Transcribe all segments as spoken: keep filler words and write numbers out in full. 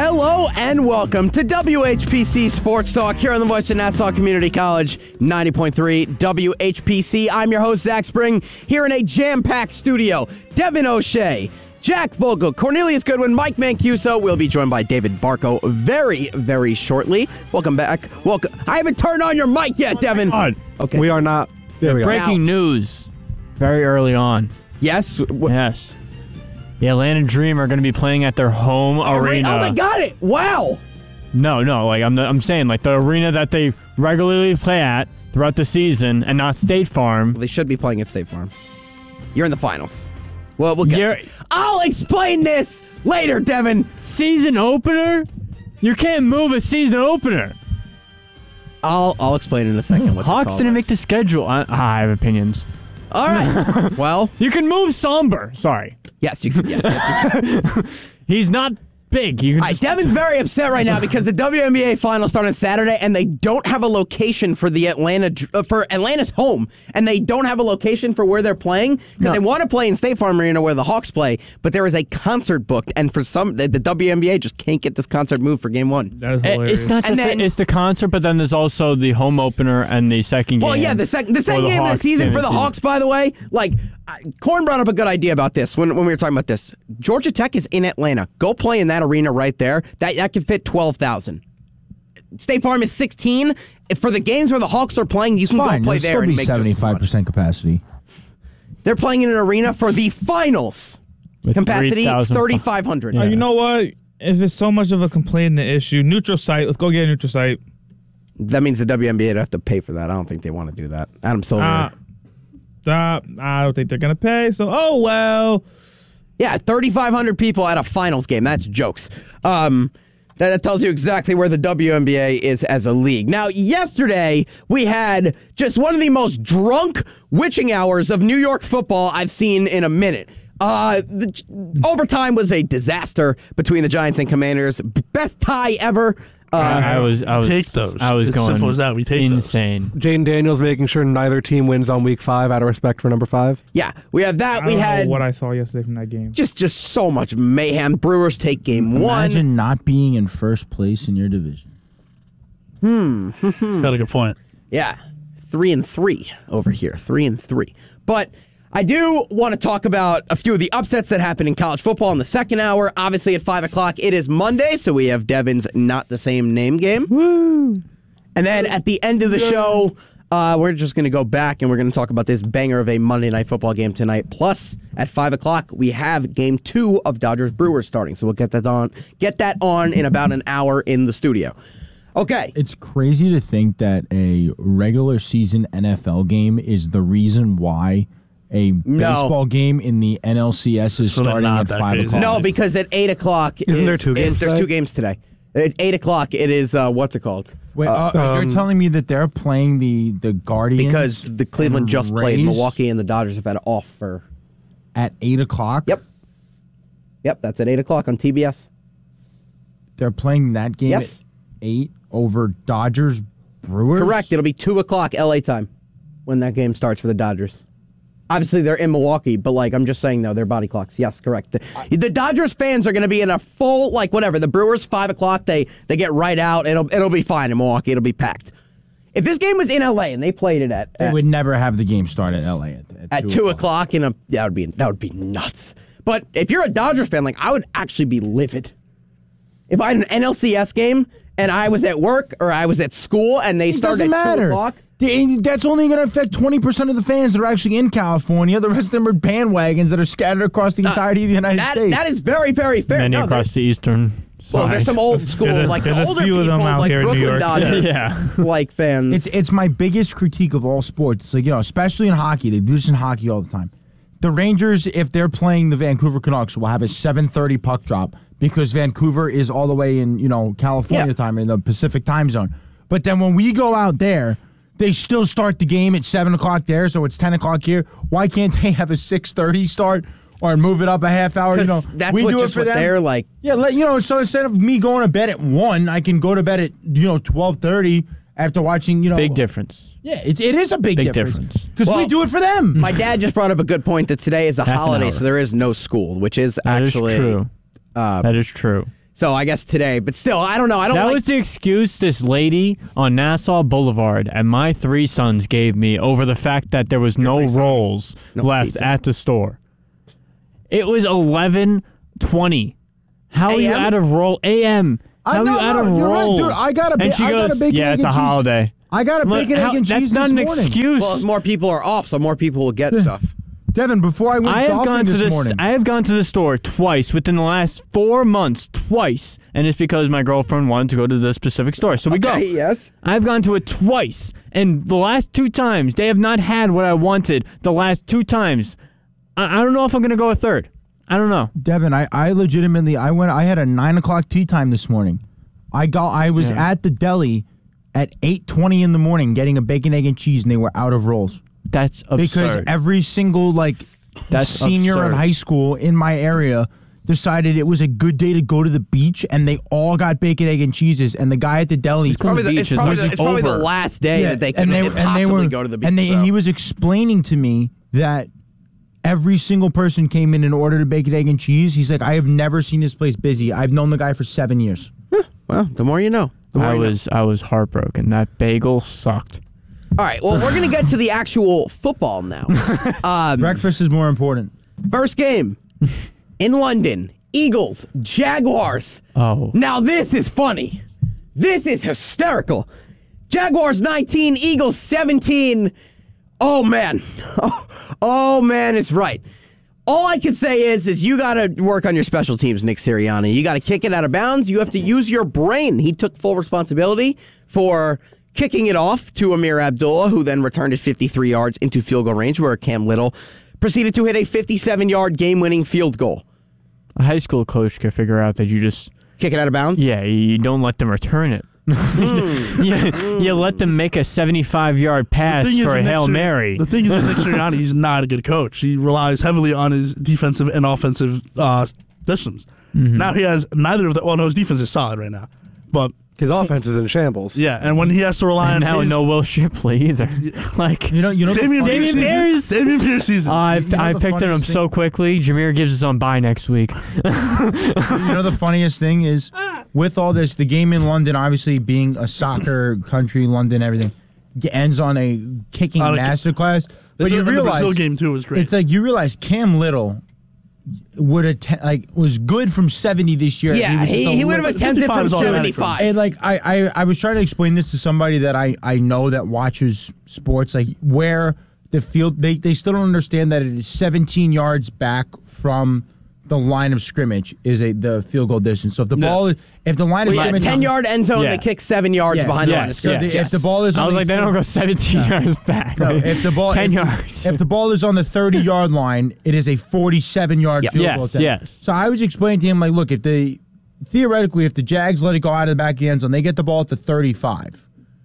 Hello and welcome to W H P C Sports Talk here on the voice of Nassau Community College, ninety point three W H P C. I'm your host, Zach Spring, here in a jam-packed studio. Devin O'Shea, Jack Vogel, Cornelius Goodwin, Mike Mancuso. We'll be joined by David Barco very, very shortly. Welcome back. Welcome. I haven't turned on your mic yet, Devin. Okay. We are not. There we go. Breaking Now, news very early on. Yes? W- Yes. The Atlanta Dream are going to be playing at their home oh, arena. Oh, they got it. Wow. No, no, like I'm I'm saying like the arena that they regularly play at throughout the season and not State Farm. Well, they should be playing at State Farm. You're in the finals. Well, we'll get You're- to- I'll explain this later, Devin. Season opener? You can't move a season opener. I'll I'll explain in a second what Hawks this all didn't is. make the schedule. I, I have opinions. All right. Well, You can move Somber. Sorry. yes, you can. Yes, yes, you can. He's not big. You can All right, just- Devin's very upset right now because the W N B A finals start on Saturday, and they don't have a location for the Atlanta uh, for Atlanta's home, and they don't have a location for where they're playing because No. they want to play in State Farm Arena where the Hawks play, but there is a concert booked, and for some, the, the W N B A just can't get this concert moved for Game One. That is It- hilarious. It's not And just then- the, it's the concert, but then there's also the home opener and the second game. Well, yeah, the second the second the game of the Hawks season game for of the the season. Hawks, by the way, like I- Corn brought up a good idea about this when, when we were talking about this. Georgia Tech is in Atlanta. Go play in that arena right there. That that can fit twelve thousand. State Farm is sixteen. If for the games where the Hawks are playing, you can Fine, go play there'll there still and be make just as seventy-five much. percent capacity. They're playing in an arena for the finals. With Capacity three thousand thirty-five hundred. Yeah. Uh, you know what? If it's so much of a complaint and issue, neutral site. Let's go get a neutral site. That means the W N B A would have to pay for that. I don't think they want to do that. Adam Silver. Uh, stop. I don't think they're gonna pay. So, oh well. Yeah, thirty-five hundred people at a finals game. That's jokes. Um, that, that tells you exactly where the W N B A is as a league. Now, yesterday, we had just one of the most drunk witching hours of New York football I've seen in a minute. Uh, the overtime was a disaster between the Giants and Commanders. Best tie ever. Uh, I was, I was, take those. I was It's going simple as that. We take those. insane. Jaden Daniels making sure neither team wins on week five out of respect for number five. yeah, we have that. I We don't had know what I saw yesterday from that game. just just so much mayhem. Brewers take game one. Imagine not being in first place in your division. Got a good point. Yeah, three and three over here, three and three. But I do want to talk about a few of the upsets that happened in college football in the second hour. Obviously, at five o'clock, it is Monday, so we have Devin's Not the Same Name game. Woo! And then at the end of the show, uh, we're just going to go back and we're going to talk about this banger of a Monday Night Football game tonight. Plus, at five o'clock, we have game two of Dodgers Brewers starting, so we'll get that on. Get that on in about an hour in the studio. Okay. It's crazy to think that a regular season N F L game is the reason why a No. baseball game in the N L C S is So they're starting not at that five crazy. o'clock. No, because at eight o'clock, Isn't is- there two is- games There's today? two games today. At eight o'clock, it is uh, what's it called? Wait, Uh, uh, you're um, telling me that they're playing the the Guardians because the Cleveland and just played Rays Milwaukee, and the Dodgers have had off for. at eight o'clock. Yep. Yep, that's at eight o'clock on T B S. They're playing that game Yes. at eight over Dodgers Brewers. Correct. It'll be two o'clock L A time when that game starts for the Dodgers. Obviously, they're in Milwaukee, but like I'm just saying, though, they're body clocks. Yes, correct. The, the Dodgers fans are going to be in a full like whatever. The Brewers five o'clock. They they get right out. It'll it'll be fine in Milwaukee. It'll be packed. If this game was in L A and they played it at They at, would never have the game start at L A at, at, at two o'clock in a that would be that would be nuts. But if you're a Dodgers fan, like I would actually be livid if I had an N L C S game and I was at work or I was at school and they It started doesn't at two matter. o'clock. The- That's only going to affect twenty percent of the fans that are actually in California. The rest of them are bandwagons that are scattered across the entirety of the United That States. that is very very fair. Many No, across there- the eastern well, side. there's some old school There's a- like there's a older few people of them out like here in New Brooklyn York. Dodgers Yeah. like fans. It's it's my biggest critique of all sports. It's like, you know, especially in hockey. They do this in hockey all the time. The Rangers, if they're playing the Vancouver Canucks, will have a seven thirty puck drop because Vancouver is all the way in, you know, California Yeah. time, in the Pacific time zone. But then when we go out there, they still start the game at seven o'clock there, so it's ten o'clock here. Why can't they have a six thirty start or move it up a half hour? You know, that's we what do just it for what them. they're like. Yeah, let, you know, so instead of me going to bed at one, I can go to bed at, you know, twelve thirty after watching, you know. Big difference. Yeah, it, it is a big, Big difference. difference. Because Well, we do it for them. My dad just brought up a good point that today is a Half an holiday, hour. so there is no school, which is That actually is true. Uh, That is true. So I guess today, but still, I don't know. I don't That like. was the excuse this lady on Nassau Boulevard and my three sons gave me over the fact that there was no rolls No left pizza. at the store. It was eleven twenty. How are you A M? out of roll? A M. I- How are no, you out no, of you're right, rolls? dude. I got a ba- and she I got goes, a bacon, yeah, egg, it's a and cheese. holiday. I got a Look, bacon, how- egg, and that's cheese not this an morning. excuse. well, more people are off, so more people will get stuff. Devin, before I went I have golfing gone to this this. morning. I have gone to the store twice within the last four months, twice, and it's because my girlfriend wanted to go to the specific store, so we go. Yes. I've gone to it twice, and the last two times they have not had what I wanted. The last two times, I, I don't know if I'm gonna go a third. I don't know. Devin, I, I legitimately I went I had a nine o'clock tea time this morning. I got I was Yeah. at the deli at eight twenty in the morning getting a bacon, egg, and cheese, and they were out of rolls. That's absurd. Because every single like That's senior absurd. in high school in my area decided it was a good day to go to the beach, and they all got bacon, egg, and cheeses. And the guy at the deli, Probably the, beach it's is probably, like the, it's probably the over. last day Yeah, that they and can they, possibly and they were, go to the beach. and, they, so. and he was explaining to me that every single person came in and ordered a bacon, egg, and cheese. He's like, I have never seen this place busy. I've known the guy for seven years. Well, the more you know. The more I you know. was I was heartbroken. That bagel sucked. All right. Well, we're gonna get to the actual football now. Um, Breakfast is more important. first game in London: Eagles, Jaguars. Oh, Now this is funny. This is hysterical. Jaguars nineteen, Eagles seventeen. Oh man. Oh, oh man, it's right. All I can say is, is you got to work on your special teams, Nick Sirianni. You got to kick it out of bounds. You have to use your brain. He took full responsibility for kicking it off to Amir Abdullah, who then returned it fifty-three yards into field goal range, where Cam Little proceeded to hit a fifty-seven-yard game-winning field goal. a high school coach could figure out that you just Kick it out of bounds? yeah you don't let them return it. you, you let them make a seventy-five yard pass thing is for a with Nick Hail Sir- Mary. The thing is with Nick Sirianni, he's not a good coach. He relies heavily on his defensive and offensive uh, systems. Mm-hmm. Now he has neither of the. Well, no, his defense is solid right now, but His offense is in shambles. yeah, and when he has to rely And on now his, no Will Shipley either. Like You know, you know, the Damian funny- Damian Pierce season- Pierce. Damian Pierce season. I You know I the picked him up funniest so thing? quickly. Jameer gives us on bye next week. you know the funniest thing is, with all this, the game in London, obviously being a soccer country, London, everything, g- ends on a kicking On a- masterclass. But the, you and the realize Brazil game too was great. it's like you realize Cam Little would att- like was good from seventy this year. Yeah, was just he, a he would have little- attempted fifty-five from is automatic for him. seventy-five. And like I, I, I was trying to explain this to somebody that I, I know that watches sports, like where the field they, they still don't understand that it is seventeen yards back from the line of scrimmage is a the field goal distance. So if the Yeah. ball is if the line of Well, yeah, scrimmage ten-yard end zone, Yeah. they kick seven yards Yeah. behind the Yeah. line of so scrimmage. the, Yes. if the ball is I on was the like, they don't go seventeen yards back. no, if the ball ten if, yards. if the ball is on the thirty yard line, it is a forty-seven yard Yes. field Yes, goal attempt. yes. So I was explaining to him like, look, if the theoretically if the Jags let it go out of the back of the end zone, they get the ball at the thirty-five.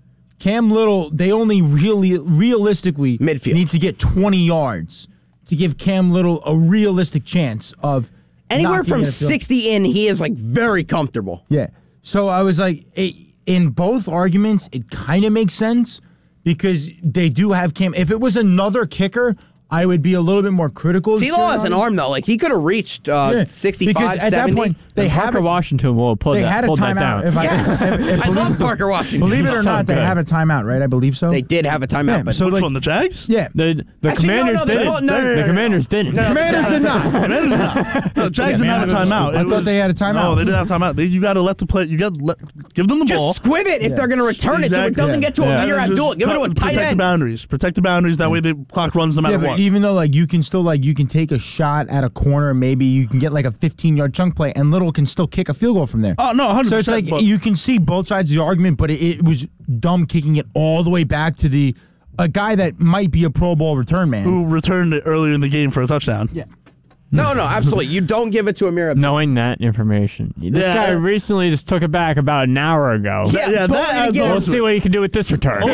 Cam Little, they only really realistically Midfield. need to get twenty yards to give Cam Little a realistic chance of Anywhere knocking from it a field- sixty in, he is like very comfortable. Yeah. So I was like, it, in both arguments, it kind of makes sense because they do have Cam. If it was another kicker, I would be a little bit more critical. of T-Law has an Sirianni. arm, though. Like, he could have reached uh, Yeah, sixty-five, because at seventy. that point they And have Parker a, Washington will pull they that, had a pull that timeout. down. If I, Yes. if- if- I love Parker Washington. Believe it or so not, they good. have a timeout, right? I believe so. They did have a timeout, Yeah, but so Which like- one, the Jags? yeah. The the Actually, no, commanders no, they didn't. don't- no, no, no, the no, no. commanders didn't. No, no. Commanders did not. Commanders did not. No, Jags didn't have a timeout. I It thought was- they had a timeout. No, they didn't have a timeout. They, you got to let the play. You got to let give them the ball. just squib it if they're going to return it so it Exactly. doesn't get to Yeah. Amir And then just Abdullah. Give it to a cut- tight protect end. the boundaries. Protect the boundaries. That way the clock runs no matter Yeah, but what. even though like you can still like you can take a shot at a corner, maybe you can get like a fifteen yard chunk play, and Little can still kick a field goal from there. Oh no, one hundred So percent. it's like but you can see both sides of the argument, but it, it was dumb kicking it all the way back to the a guy that might be a Pro Bowl return man. who returned it earlier in the game for a touchdown? Yeah. No, no, absolutely. You don't give it to Amir Abdullah. Knowing that information, this Yeah. guy recently just took it back about an hour ago. Yeah, yeah, pull that it adds again. on We'll to see it. what he can do with this return.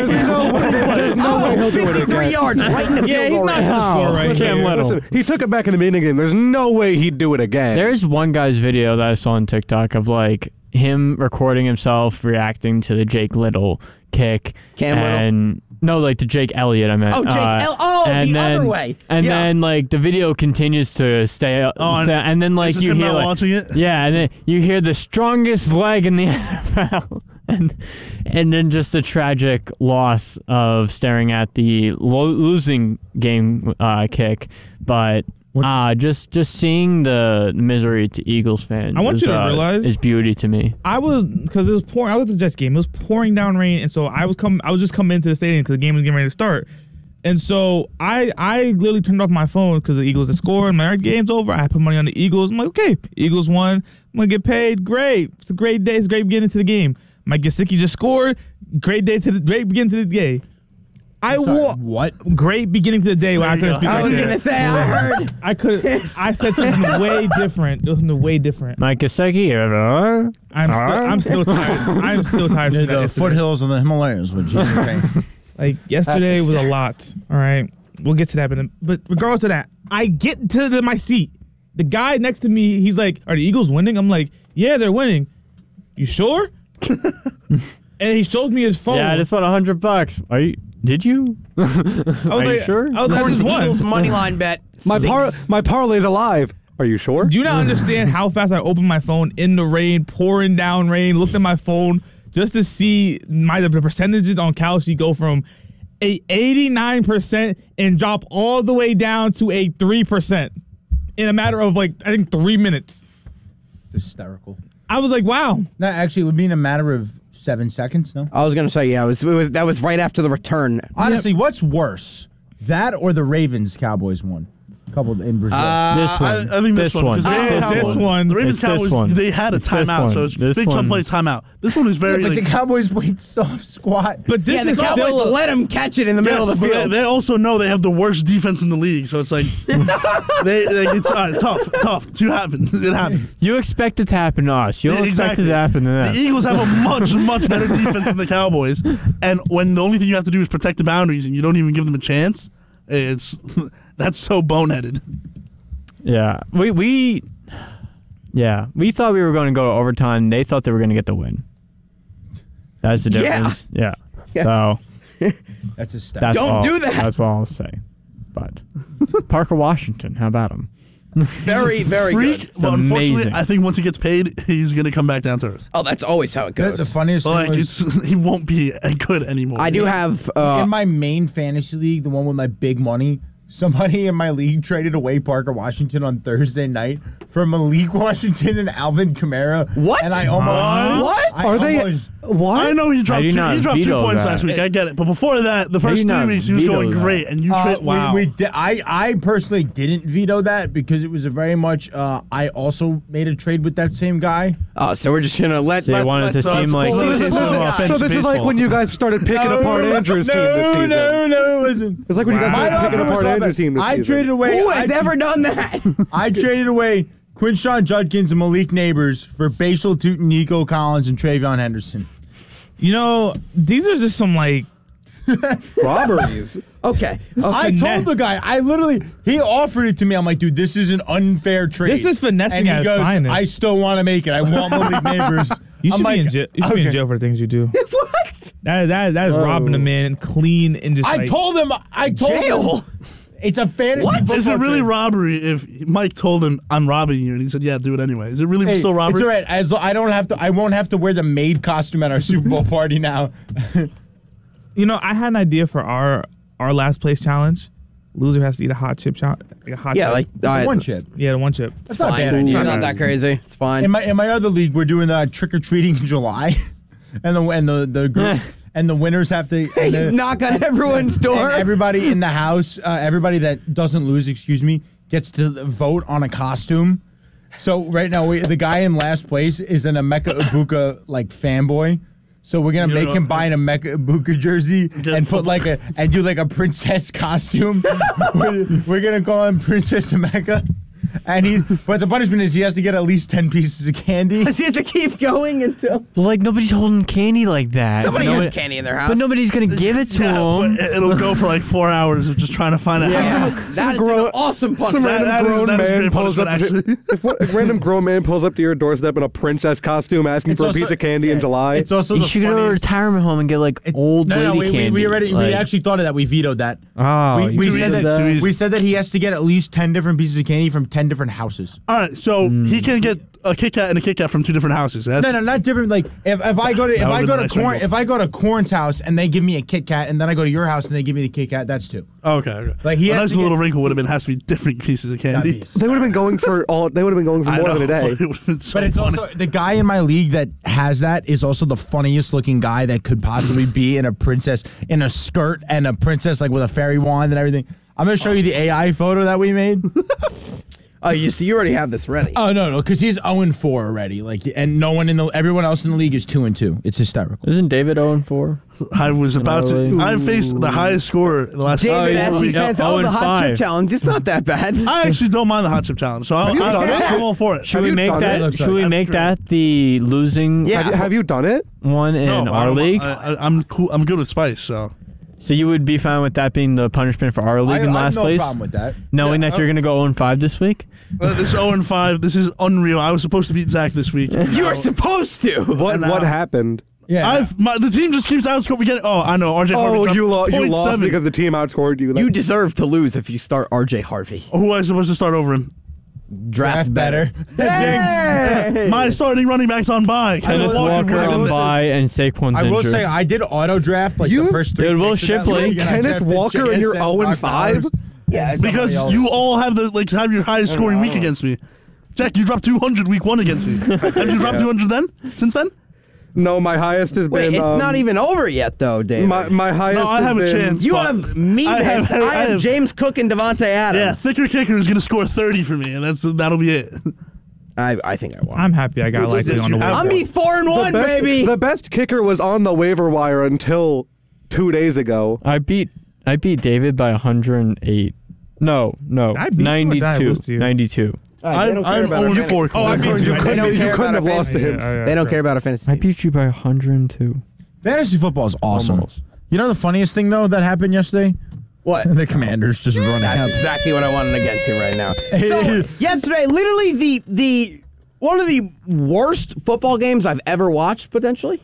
Oh, fifty-three yards right in the Yeah, field he's goal not range. the score Oh, right Cam here. Little. Listen, he took it back in the beginning game. There's no way he'd do it again. There's one guy's video that I saw on TikTok of like him recording himself reacting to the Jake Little kick, Cam Little? and No, like to Jake Elliott, I meant. Oh, Jake uh, El- oh, and the then, other way. And Yeah. then, like, the video continues to stay up. Oh, and stay- and then, like, Is this you him hear, not like, watching it? yeah, and then you hear the strongest leg in the N F L. And, and then just a tragic loss of staring at the lo- losing game uh, kick. But uh, just just seeing the misery to Eagles fans I want is, you to uh, realize- is beauty to me. I was because it was pouring. I was at the Jets game. It was pouring down rain, and so I was coming. I was just coming into the stadium because the game was getting ready to start. And so I I literally turned off my phone because the Eagles had scored. My game's over. I put money on the Eagles. I'm like, okay, Eagles won. I'm gonna get paid. Great. It's a great day. It's a great beginning to the game. Mike Gesicki just scored. Great day to the great beginning to the day. I Sorry, wa- what? great beginning to the day. Where I There you couldn't go. speak I right was there. gonna say I heard. I could. I said something way different. It was something way different. Mike Gesicki, uh, I'm still, I'm still tired. I'm still tired The, from that the yesterday. foothills of the Himalayas with Jesus Christ. Like yesterday That's was a hysterical. lot. All right, we'll get to that. But but regardless of that, I get to the, my seat. The guy next to me, he's like, "Are the Eagles winning?" I'm like, "Yeah, they're winning." You sure? And he shows me his phone. yeah, I just won a hundred bucks. Are you? Did you? I was Are like, you sure? I was like, I just Eagles won. money line bet. My Six. par my parlay's alive. Are you sure? Do you not understand how fast I opened my phone in the rain, pouring down rain? Looked at my phone just to see my the percentages on Kalshi go from a eighty-nine percent and drop all the way down to a three percent in a matter of like I think three minutes. Hysterical. I was like, wow. No, actually, it would be in a matter of seven seconds. No. I was gonna say yeah. It was, it was that was right after the return. Honestly, what's worse, that or the Ravens Cowboys one? Couple in Brazil. This I, one. I think this, This one. 'cause one. the Ravens This Cowboys- one. The Ravens It's this Cowboys, one. they had a It's this timeout, one. so it's This big Chuck one. play timeout. This one is very but like. the Cowboys played soft squat. But this Yeah, the is Cowboys still let him catch it in the middle Yes, of the but they, field. they also know they have the worst defense in the league, so it's like they, they it's uh, tough, tough to happen. It happens. You expect it to happen to us. You don't expect Exactly. it to happen to The them. Eagles have a much, much better defense than the Cowboys, and when the only thing you have to do is protect the boundaries, and you don't even give them a chance, it's that's so boneheaded. Yeah, we we, yeah, we thought we were going to go to overtime. They thought they were going to get the win. That's the Yeah. difference. Yeah. Yeah. So That's a step. that's Don't all, do that. That's all I'll say. But Parker Washington, how about him? Very very Freak, good. but unfortunately, amazing. I think once he gets paid, he's gonna come back down to earth. Oh, that's always how it The, goes. the funniest But thing like, was, it's he won't be good anymore. I do have. Uh, in my main fantasy league, the one with my big money, somebody in my league traded away Parker Washington on Thursday night for Malik Washington and Alvin Kamara. What? And I almost What? I Are they? almost- What? I know he dropped do you two, not he dropped two veto points that? last week. I get it, but before that, the How do first you three not weeks he was veto going that? great, and you Uh, tra- wow. we, we di- I, I personally didn't veto that because it was a very much. Uh, I also made a trade with that same guy. oh, so we're just gonna let. So you let's, wanted let's, to uh, seem like- So this, is, It's this is- offensive so this is like baseball. when you guys started picking apart Andrew's team this no, season. no, no, listen. It's like when you guys My started picking offer was apart all Andrew's bad. team this I season. traded away. Who I, has ever done that? I traded away Quinshawn Judkins and Malik Neighbors for Basil Tootin, Nico Collins, and Travion Henderson. You know, these are just some like. Robberies. Okay. I finesse. told the guy, I literally, he offered it to me. I'm like, dude, this is an unfair trade. This is finessing and he at its goes, finest. I still want to make it. I want Malik Neighbors. You I'm should like, be in jail. You should be in okay. jail for the things you do. What? That that that is robbing a man clean and just. I like, told him, I told Jail. him. It's a fantasy football Is it really trade. robbery if Mike told him I'm robbing you and he said yeah do it anyway? Is it really Hey, still robbery? It's all right. As I don't have to. I won't have to wear the maid costume at our Super Bowl party now. You know, I had an idea for our our last place challenge. Loser has to eat a hot chip challenge. Like a hot Yeah, chip. like uh, One chip. yeah, the one chip. That's not a fine. bad It's idea. not that crazy. It's fine. In my in my other league, we're doing uh, trick or treating in July, and the and the the group, and the winners have to and the, Knock on everyone's door. and everybody in the house, uh, everybody that doesn't lose, excuse me, gets to vote on a costume. So right now, we, the guy in last place is an Emeka Ibuka like fanboy. So we're gonna You make know- him buy an Emeka Ibuka jersey Get and put like a and do like a princess costume. we're, we're gonna call him Princess Emeka. and he. But the punishment is he has to get at least ten pieces of candy. He has to keep going until Well, like nobody's holding candy like that. somebody Nobody- has candy in their house. But nobody's gonna give it to Yeah, him. but it'll go for like four hours of just trying to find out. Yeah, how that is grown- an awesome Some punishment. That- random that is- grown that is man great pulls up. punishment, To, if what, a random grown man pulls up to your doorstep in a princess costume, asking It's for also- a piece of candy in yeah, July. It's also You the should go to a funniest- retirement home and get like It's- old no, lady no, we, we, candy. we already we like- actually thought of that. We vetoed that. Oh, we you we too said easy, that too easy. we said that he has to get at least ten different pieces of candy from ten different houses. All right, so he can get a Kit Kat and a Kit Kat from two different houses. That's, No, no, not different. Like if, if I go to if That I would've go been to nice Corn wrinkle. if I go to Corn's house and they give me a Kit Kat and then I go to your house and they give me the Kit Kat, that's two. Okay, okay. Like, he a has nice to get- little wrinkle would have been has to be different pieces of candy. they would have been going for all. They would have been going for I more know, than a day. but it would have been so But it's funny. also the guy in my league that has that is also the funniest looking guy that could possibly be in a princess in a skirt and a princess like with a fairy wand and everything. I'm gonna show you the A I photo that we made. Oh, you see, you already have this ready. Oh no, no, because he's zero and four already. Like, and no one in the everyone else in the league is two and two. It's hysterical. Isn't David zero and four? I was about to. Ooh. I faced the highest score the last. David, Oh, as he we got says, oh oh, the and hot chip five. challenge. It's not that bad. I actually don't mind the hot chip challenge, so I'll, you I, done it? I'm all for it. Should we you make done it? that? Should we That's make great. that the losing Yeah. Have, you, have you done it? one in No, I our don't- league? I, I, I'm cool. I'm good with spice, so. So you would be fine with that being the punishment for our league I, in I have last no place, problem with that. knowing Yeah, that you're gonna go zero and five this week? Uh, this zero and five. This is unreal. I was supposed to beat Zach this week. You are supposed to. What And, uh, What happened? Yeah, I've my, the team just keeps outscoring. We get. Oh, I know. R J. Harvey Oh, dropped you, lo- you point lost seven. because the team outscored you. You deserve to lose if you start R J Harvey. Who was I supposed to start over him? Draft better. Jinx. My starting running backs on bye. Kenneth Walker I will on say- bye and Saquon's I will injured. say I did auto draft like You- the first three. Dude, Will picks of that Shipley. league, and I Kenneth drafted Walker J and you're S N, zero and Brock five? Bowers, Yeah, and Because somebody else. you all have the like have your highest scoring week against me. Jack, you dropped two hundred week one against me. Have you dropped two hundred then? Since then? No, my highest has Wait, been. it's um, not even over yet, though, David. My, my highest. No, I has have a been- chance. you but have me. I I have- have, I have- James Cook and Devontae Adams. Yeah, thicker kicker is gonna score thirty for me, and that's that'll be it. I, I think I won. I'm happy I got Yes, likely yes, on the you have. waiver. I'm be four and The one, best, baby. the best kicker was on the waiver wire until two days ago. I beat I beat David by one hundred eight. No, no, I beat you or did I ninety-two. lose to you? ninety-two. They don't care I'm about our I'm fantasy. four. Oh, I beat you. You I They couldn't, don't you care couldn't about have our lost to Yeah, him. yeah, yeah, They don't sure. care about a fantasy. I team. beat you by one hundred two. Fantasy football is awesome. Almost. You know the funniest thing though that happened yesterday? What? The Commanders just running That's out. exactly what I wanted to get to right now. So yesterday, literally the the one of the worst football games I've ever watched, potentially.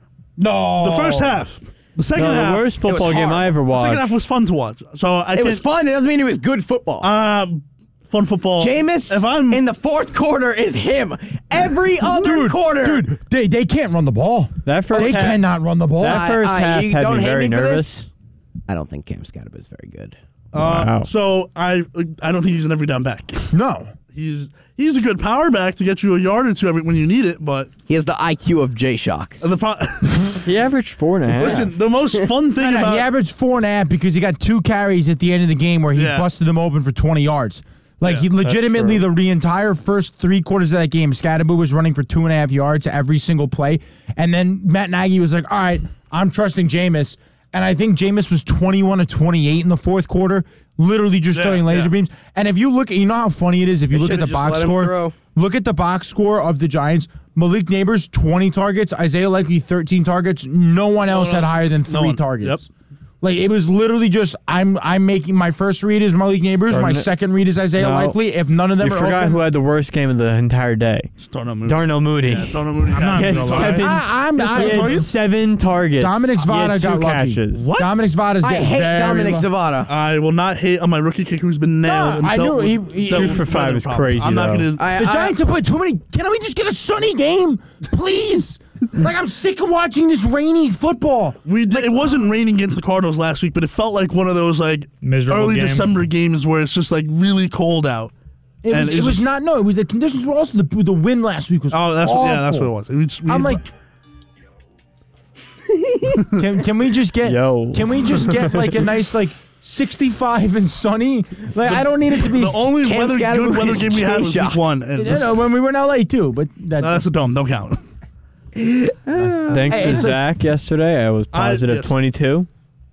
No, The first half. The second No, the half. worst football was game hard. I ever The second half watched. was fun to watch. So I It can't, was fun. It doesn't mean it was good football. Uh, fun football. Jameis If I'm in the fourth quarter is him. Every other dude, quarter. dude, they they can't run the ball. That first They half, cannot run the ball. that I- first I- half you had don't me hate very me for nervous. this? I don't think Cam Scott is very good. Uh, Wow. So I I don't think he's an every down back. No. He's he's a good power back to get you a yard or two every when you need it, but He has the I Q of J Shock. the pro- He averaged four and a half. listen, the most fun thing No, no, about he averaged four and a half because he got two carries at the end of the game where he Yeah. busted them open for twenty yards. Like Yeah, he that's legitimately true. the, the entire first three quarters of that game, Scatterbo was running for two and a half yards every single play, and then Matt Nagy was like, "All right, I'm trusting Jameis," and I think Jameis was twenty-one to twenty-eight in the fourth quarter, literally just Yeah, throwing laser yeah. beams. And if you look, you know how funny it is if you They look at the should've just box let him score. throw. Look at the box score of the Giants. Malik Neighbors twenty targets, Isaiah Likely thirteen targets. No one else one had else- higher than no three one. targets. Yep. Like it was literally just I'm I'm making my first read is Malik Neighbors, my Darn it. second read is Isaiah No. Likely. If none of them You are forgot open, who had the worst game of the entire day. Darnell Mooney. Darnell Mooney. Yeah, Darnell Mooney. I'm not He had gonna lie. seven, I, I'm, he I'm had seven targets. Dominic He had Zvada two got lucky. catches. What? Dominic Zvada's I getting hate very Dominic low. Zavada. I will not hate on my rookie kicker who's been nailed. No, and I dealt knew with- he- he- dealt Two with for five weather is problems. crazy, I'm not though. gonna. I, The I- Giants have played too many. Can we just get a sunny game, please? Like I'm sick of watching this rainy football. We did, it wasn't raining against the Cardinals last week, but it felt like one of those like Miserable early games. December games where it's just like really cold out. It And was, it's it was just- not. No, it was the conditions were also the the win last week was. Oh, that's what, yeah, that's what it awful. was. We, we, I'm like, can, can we just get? Yo. Can we just get like a nice like sixty-five and sunny? Like I don't need it to be. the only Cam weather, Scattergood good weather is game we had was J-Shock. week one, and You know, when we were in L A too, but that, that's a dome. Don't count. Thanks Hey, to it's like- Zach yesterday, I was I- positive yes. twenty-two.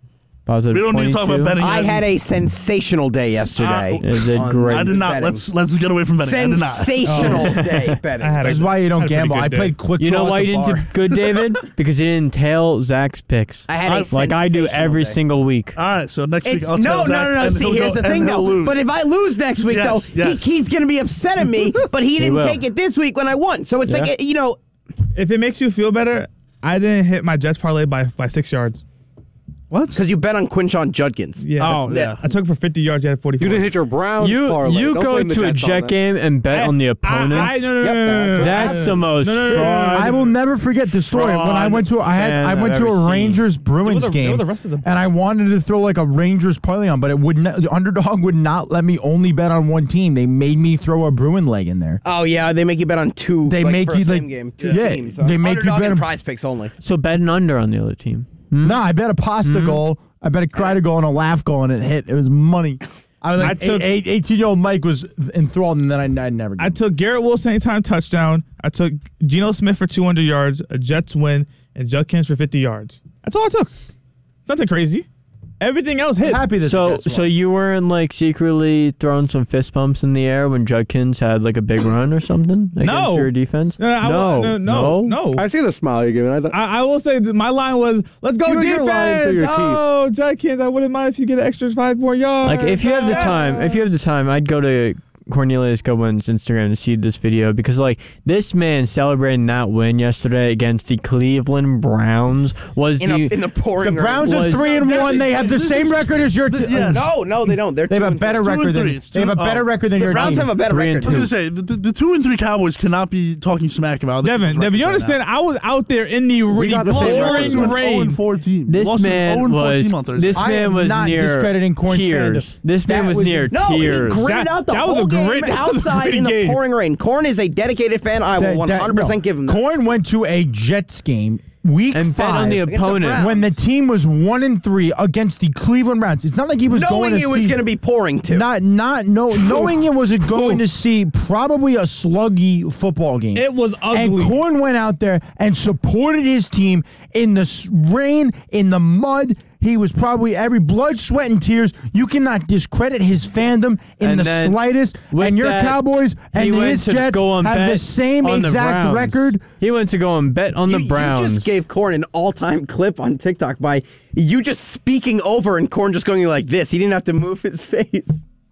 Positive We don't need to talk about twenty-two. betting. I had a sensational day yesterday. Uh, It did on great. I did not. betting. Let's let's get away from betting. I did not. Sensational day betting. I had a, This is why you don't had a pretty gamble. good I day. played quick You know draw why at you the didn't bar. do good, David? Because you didn't tail Zach's picks. I had a like I do sensational every day. single week. All right, so next week It's, I'll no, tell no, Zach, no, no. and See, he'll here's go- the and thing, he'll though. lose. But if I lose next week, Yes, though, yes. he, he's going to be upset at me. But he didn't will. take it this week when I won. So it's Yeah. like, you know, If it makes you feel better, I didn't hit my Jets parlay by by six yards. what? because you bet on Quinshon Judkins. Yeah. Oh, that's- yeah. I took it for fifty yards. You had forty-four. You didn't hit your Browns You parlay. you Don't go blame the to a Jets on Jet that. game and bet on the opponents. I, I, no, no, no, Yep, no, no, no, no. That's the most No, no, no, no, no, fraud. no. I will never forget the story when I went to I had fan I went I've to ever a seen. Rangers Bruins They were the- they game were the rest of the- and I wanted to throw like a Rangers parlay on, but it would not, the underdog would not let me only bet on one team. They made me throw a Bruin leg in there. Oh yeah, they make you bet on two. They like, make for a you, same like- game, two yeah, teams. they make you Underdog bet and on- prize picks only. So bet an under on the other team. No, I bet a pasta Mm-hmm. goal. I bet a Kreider goal and a laugh goal and it hit. It was money. I was like, I took- eight, eighteen-year-old Mike was enthralled, and then I, I never. I took Garrett Wilson anytime touchdown. I took Geno Smith for two hundred yards, a Jets win, and Judkins for fifty yards. That's all I took. It's nothing crazy. Everything else hit. happy that So the Jets so won. you weren't like secretly throwing some fist bumps in the air when Judkins had like a big run or something against No. your defense? No, I- no, no, no, no. I see the smile you're giving. I th- I, I will say that my line was, "Let's go You- you're lying through defense." your teeth. Oh, Judkins, I wouldn't mind if you get an extra five more yards. Like if you have the time, if you have the time, I'd go to Cornelius Goodwin's Instagram to see this video because like this man celebrating that win yesterday against the Cleveland Browns was In, the a, in the pouring the Browns rain. are was- three and This one. is- They have the this same is- record as your team. yes. No, no, they don't. They're They two have a and better three. two and record three. than It's they have a two- better oh. record than The your Browns team. have a better Three and record. I too. was gonna say the, the, the two and three Cowboys cannot be talking smack about the Devin, Eagles Devin, you records right understand? I was out there in the We got the same now. record. pouring zero and rain. four team. this Lost to an man zero and four was team on Thursday. this I man am was not near discrediting Corn's tears. fandom. This man That was was- near No, he tears. gritted That- out the that was whole a game great- that was a outside great in the game. pouring rain. Corn is a dedicated fan. I will That- one that- hundred percent no. give him that. Corn went to a Jets game week and bet five on the the opponent. Browns. when the team was one and three against the Cleveland Browns. It's not like he was Knowing going to it was see, going to be pouring too. not not no knowing it was going to see probably a sluggy football game. It was ugly. And Corn went out there and supported his team in the s- rain, in the mud. He was probably every blood, sweat, and tears. You cannot discredit his fandom in And the then slightest. with And your that, Cowboys he and went his to Jets go and have bet the same on the exact Browns. record. He went to go and bet on You, the Browns. you just gave Corn an all-time clip on TikTok by you just speaking over and Corn just going like this. He didn't have to move his face.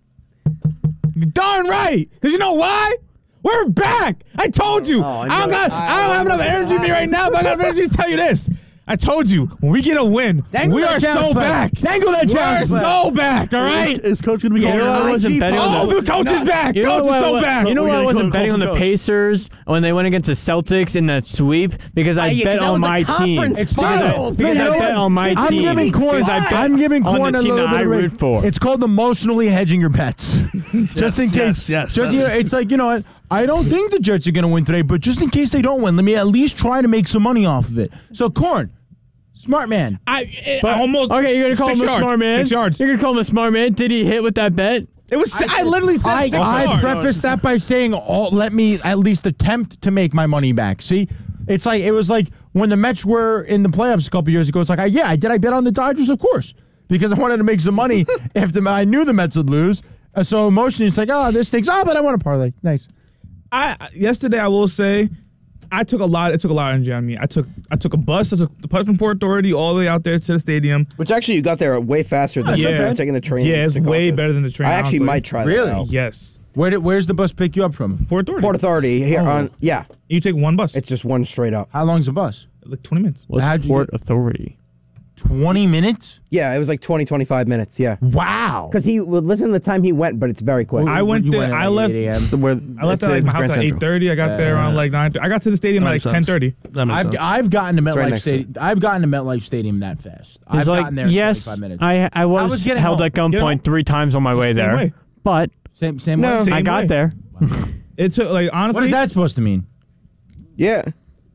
Darn right. Because you know why? We're back. I told you. Oh, I I, don't know. got. I don't have enough energy in me right now, but I got enough energy to tell you this. I told you, when we get a win, Dangle we that are challenge so flag. back. Dangle that We're challenge flag. so back, all right? Is coach going to be You going know, I on? wasn't betting on Oh, the the coach is back. You know Coach is what, so what- back. You know We're why I gonna wasn't call- betting on call the from coach. Pacers when they went against the Celtics in that sweep because I Uh, yeah, 'cause bet that on was the my team. conference Because finals. I, because You know I bet what? on my I'm team. giving Corn. Because I bet I'm giving on Corn the a team little that bit I of root rate. for. It's called emotionally hedging your bets, just in Yes, case. yes, yes, Just you know, that's- it's like you know what. I don't think the Jets are going to win today, but just in case they don't win, let me at least try to make some money off of it. So, Corn, smart man. I, it, But- I almost. okay, you're gonna call six him a yards, smart man. Six yards. You're gonna call him a smart man. Did he hit with that bet? It was. I, literally said I, six I yards. prefaced that by saying, oh, let me at least attempt to make my money back. See, it's like it was like when the Mets were in the playoffs a couple years ago. It's like, I, yeah, I did. I bet on the Dodgers, of course, because I wanted to make some money if the, I knew the Mets would lose. Uh, so emotionally, it's like, oh, this stinks. Oh, but I want to parlay. Nice. I yesterday I will say, I took a lot. It took a lot of energy on me. I took I took a bus. I took the bus from Port Authority all the way out there to the stadium. Which actually you got there way faster than Yeah. taking the train. Yeah, it's to way Secaucus. better than the train, I actually honestly. might try that Really? out. Yes, Where did, where's the bus pick you up from? Port Authority. Port Authority here Oh. on yeah. You take one bus. It's just one straight up. How long's the bus? like twenty minutes. What's How'd you Port get- Authority? twenty minutes? Yeah, it was like twenty, twenty-five minutes. Yeah. Wow. Because he would listen to the time he went, but it's very quick. I went You there. went at I like left. eight a.m. The- where I left it's at like in my house Grand at eight Central. thirty. I got there around like nine. I got to the stadium That at like makes ten sense. thirty. That makes I've, sense. I've gotten to right MetLife next to Stadium. I've gotten to MetLife Stadium that fast. I've He's like, gotten there in yes, twenty-five minutes. I I was, was getting held home. at Get home. gunpoint three times on my way Same there, way. but same same No. way. Same I got way. there. It took like honestly. What is that supposed to mean? Yeah.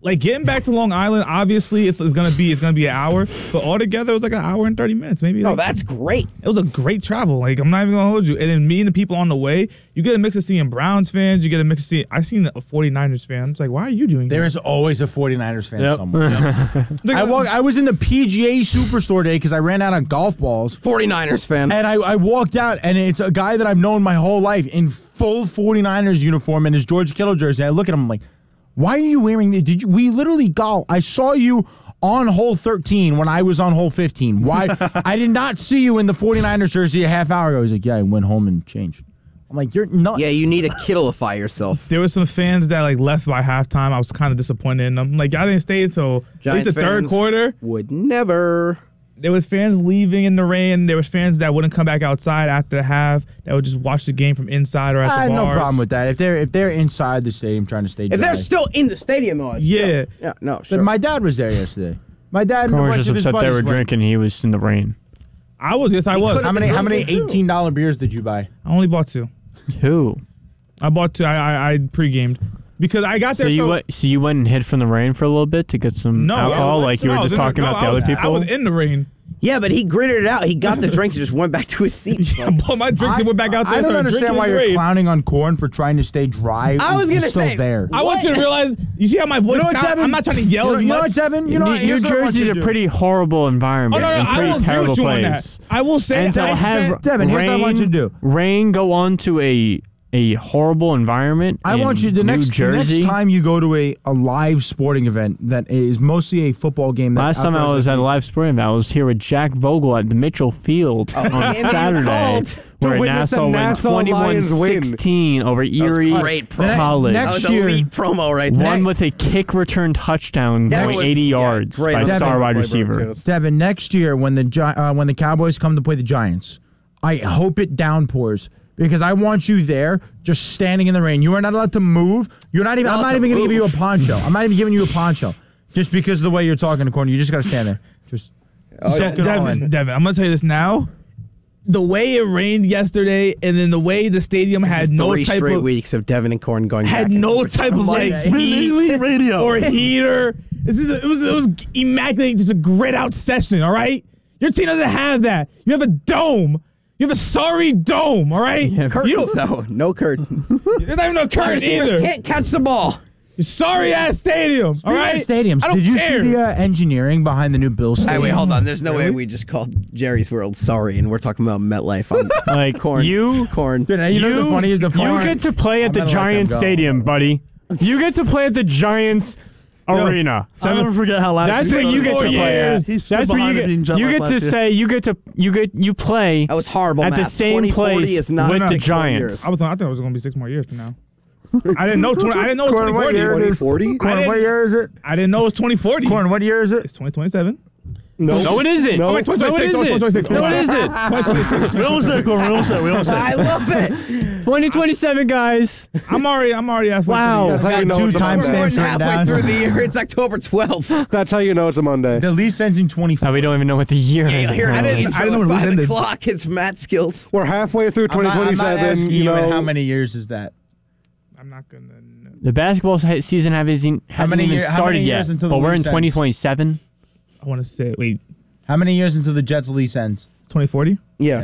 Like getting back to Long Island, obviously it's, it's gonna be it's gonna be an hour, but altogether it was like an hour and thirty minutes, maybe. Oh, like, that's great. it was a great travel. Like I'm not even gonna hold you. And then meeting the people on the way, you get a mix of seeing Browns fans, you get a mix of seeing. I seen a 49ers fan. It's like, why are you doing There that? is always a 49ers fan Yep. somewhere. Like, I walk, I was in the P G A Superstore today because I ran out of golf balls. 49ers fan. And I, I walked out, and it's a guy that I've known my whole life in full 49ers uniform and his George Kittle jersey. I look at him, I'm like, why are you wearing this? Did you? We literally golf. I saw you on hole thirteen when I was on hole fifteen. Why? I did not see you in the 49ers jersey a half hour ago. He's like, yeah, I went home and changed. I'm like, you're nuts. Yeah, you need to Kittlify yourself. There were some fans that like left by halftime. I was kind of disappointed in them. Like, I didn't stay until at least Giants the third fans quarter. Would never. There was fans leaving in the rain. There was fans that wouldn't come back outside after the half. That would just watch the game from inside or at I the had bars. no problem with that. If they're if they're inside the stadium trying to stay dry. If they're still in the stadium, though. it's Yeah. still- Yeah, no, But sure. my dad was there yesterday. My dad and a Corn was bunch just of his upset they buddies were went. drinking. He was in the rain. I was. Yes, I was. could've How many how many Drinking too. eighteen dollar beers did you buy? I only bought two. Two. I bought two. I I, I pre-gamed because I got So there. you went. So you went and hid from the rain for a little bit to get some no alcohol, I- like you no, were I was just in talking no, about I the was- other people. I was in the rain. Yeah, but he gritted it out. He got the drinks and just went back to his seat. I bought my drinks and went back out there. I and don't started understand drinking why in the you're rain. clowning on Corn for trying to stay dry. I was He's gonna still say, there. I want you to realize. You see how my voice You know what, sounds? Devin? I'm not trying to yell You know, as you know much. what, Devin? You know, New, what? New Here's what I want Jersey's you a to do. pretty horrible Oh environment no, no, and I pretty will agree terrible with you on place. that. I will say And to I have spent- Devin, here's rain, what I want you to do. rain go on to a a horrible environment. I in want you the New next the Jersey. next time you go to a, a live sporting event that is mostly a football game. That's Last time I outdoors was that at a you- live sporting event, I was here with Jack Vogel at the Mitchell Field on game you Saturday, called. where To witness the Nassau went Nassau Lions win. twenty-one sixteen over Erie great promo. College. That Next was year- elite promo right there. One with a kick return touchdown That going was- eighty yeah, yards great. by Devin- star wide Playbook, receiver. yes. Devin, next year when the Gi- uh, when the Cowboys come to play the Giants, I hope it downpours because I want you there, just standing in the rain. You are not allowed to move. You're not even. Not I'm not to even going to give you a move. poncho. I'm not even giving you a poncho, just because of the way you're talking to Corner. You just got to stand there. Just. De- soak it all Devin, in. Devin, I'm gonna tell you this now. The way it rained yesterday, and then the way the stadium This had is no three type straight of weeks of Devin and Corn going had back and no forth. type of like Monday. heat Elite radio. or heater. This is a, it was it was immaculate, just a grit out session. All right, your team doesn't have that. You have a dome. You have a sorry dome. All right, you Curtains, don't, though. No curtains. there's not even a curtain Receivers either. can't catch the ball. Sorry ass stadium. All right, Stadiums. I don't Did you care. see the uh, engineering behind the new Bills Hey, stadium? wait, hold on. There's no way we just called Jerry's World sorry, and we're talking about MetLife on Like Corn. you, Corn. Dude, you, know the funny, the you funny, get to play I'm at the gonna let them Giants go. Stadium, buddy. You get to play at the Giants arena. I'll never forget how last That's year what you get to Four play years. at. He stood That's what behind you it being get. jet You lag get to last year. say you get to you get you play That was horrible at the math. same twenty forty place is not with the six more Giants. years. I was I thought it was gonna be six more years from now. I didn't know. twenty, I didn't know it was Corn, what twenty year forty. it is? forty? Corn, I what didn't- year is it? I didn't know it was twenty forty. Corn, what year is it? It's twenty twenty-seven. No. No, it isn't. No. No, Wait, it twenty twenty-six, isn't. twenty No, it twenty-six. isn't. We're almost there, Corn. We're almost there. We're almost there. I love it. twenty twenty-seven, guys. I'm already. I'm already halfway. Wow. through the That's year. how you know two it's a time Monday. We're more stamps than written halfway down. through the year. It's October twelfth. That's how you know it's a Monday. The lease ends in twenty-four. Now we don't even know what the year Yeah, is. you'll hear it I at didn't- intro I didn't know at when it was five ended. o'clock. It's Matt Skills. We're halfway through I'm not, I'm not 2027. asking you you know, how many years is that? I'm not gonna. know. The basketball se- season hasn't, hasn't many even year- how started many yet, years until the but we're in lease ends? twenty twenty-seven. I want to say. Wait. How many years until the Jets lease ends? twenty forty. Yeah.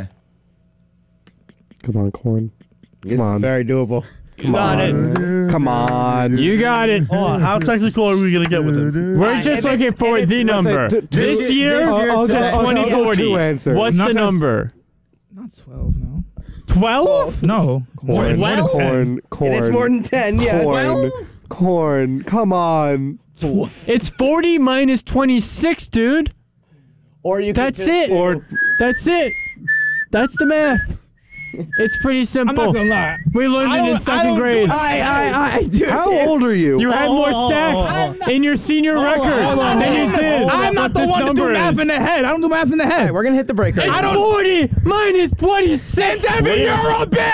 Come on, Corn. It's on. very doable. You got it. Come on. You got it. Hold on. How technical are we going to get with him? We're Fine, just if looking it's- for if the it's- number. Let's say t- This two- year this year I'll to tell- I'll tell twenty forty. two answers. What's I'm the not gonna s- number? Not twelve. No. twelve? No. More, Corn, more than ten. corn, corn. It is more than ten. Yeah. Corn, corn. Come on. It's forty minus twenty-six, dude. Or you. could That's just it. do- Or That's it. That's the math. It's pretty I'm simple. not gonna lie. We learned I it in don't- I second don't do- grade. I, I, I, dude. how old are you? You had more Oh, sacks oh, in your senior record hold on, than hold you on. did. I'm not the This one to do number math is. in the head. I don't do math in the All head. right, we're gonna hit the break right It's now. forty minus twenty-six. Devin, you're a bitch.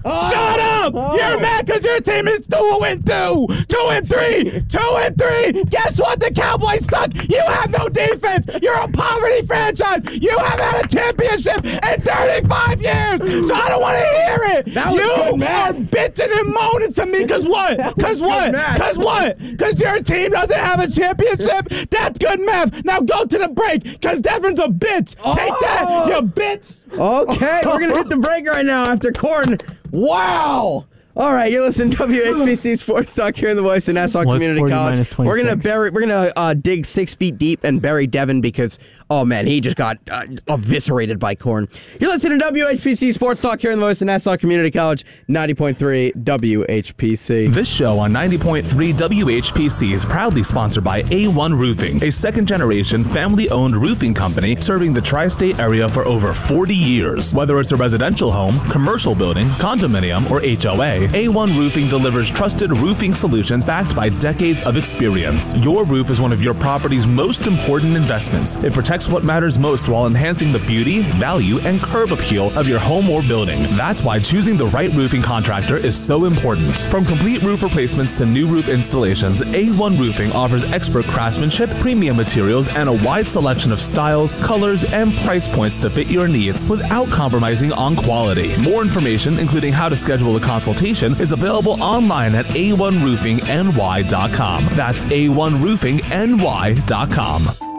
Shut up! Oh. You're mad because your team is two and two, two and three, two and three. Guess what? The Cowboys suck. You have no defense. You're a poverty franchise. You haven't had a championship in thirty-five years. So I don't want to hear it. That was you good are math. bitching and moaning to me because what? Because good what? math. Because what? Because your team doesn't have a championship. That's good math. Now go to the break because Devin's a bitch. Take that, you bitch. Okay, we're gonna hit the break right now after Corn. Wow. All right, you're listening to W H B C Sports Talk here in the Voice of Nassau What's Community forty College. minus We're gonna twenty-six? bury, we're gonna uh, dig six feet deep and bury Devin because oh man, he just got uh, eviscerated by Corn. You're listening to W H P C Sports Talk here in the Voice of Nassau Community College, ninety point three W H P C. This show on ninety point three W H P C is proudly sponsored by A one Roofing, a second-generation family-owned roofing company serving the tri-state area for over forty years. Whether it's a residential home, commercial building, condominium, or H O A, A one Roofing delivers trusted roofing solutions backed by decades of experience. Your roof is one of your property's most important investments. It protects what matters most while enhancing the beauty, value, and curb appeal of your home or building. That's why choosing the right roofing contractor is so important. From complete roof replacements to new roof installations, A one Roofing offers expert craftsmanship, premium materials, and a wide selection of styles, colors, and price points to fit your needs without compromising on quality. More information, including how to schedule a consultation, is available online at A one roofing N Y dot com. That's A one roofing N Y dot com.